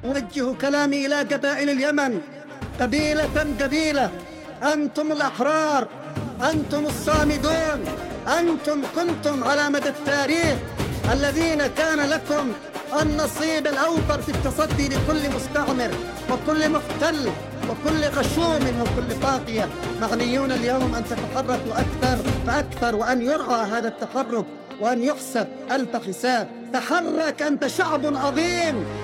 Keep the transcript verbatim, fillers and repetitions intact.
أوجه كلامي إلى قبائل اليمن قبيلة قبيلة. أنتم الأحرار، أنتم الصامدون، أنتم كنتم على مدى التاريخ الذين كان لكم النصيب الأوفر في التصدي لكل مستعمر وكل محتل وكل غشوم وكل طاغية. معنيون اليوم أن تتحركوا أكثر فأكثر، وأن يرعى هذا التحرك وأن يحسب ألف حساب. تحرك، أنت شعب عظيم،